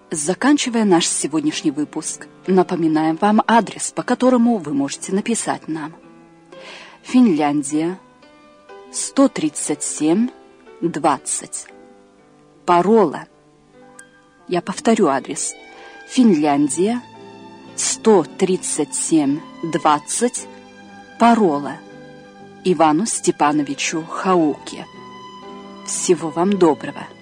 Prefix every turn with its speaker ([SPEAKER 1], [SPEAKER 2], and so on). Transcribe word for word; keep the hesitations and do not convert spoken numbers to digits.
[SPEAKER 1] Заканчивая наш сегодняшний выпуск, напоминаем вам адрес, по которому вы можете написать нам. Финляндия, сто тридцать семь, двадцать. Парола. Я повторю адрес. Финляндия, сто тридцать семь, двадцать. Парола. Ивану Степановичу Хауке. Всего вам доброго.